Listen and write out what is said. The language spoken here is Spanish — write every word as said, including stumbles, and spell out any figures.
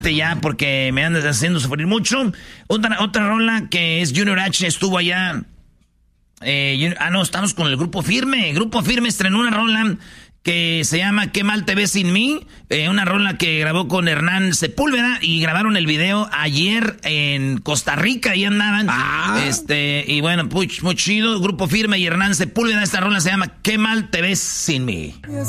ya porque me andas haciendo sufrir mucho. Otra, otra rola que es Junior H estuvo allá. Eh, ah, no, estamos con el Grupo Firme. Grupo Firme estrenó una rola que se llama Qué mal te ves sin mí. Eh, una rola que grabó con Hernán Sepúlveda y grabaron el video ayer en Costa Rica. Ahí andaban. Ah. Este, y bueno, muy, muy chido. Grupo Firme y Hernán Sepúlveda. Esta rola se llama Qué mal te ves sin mí.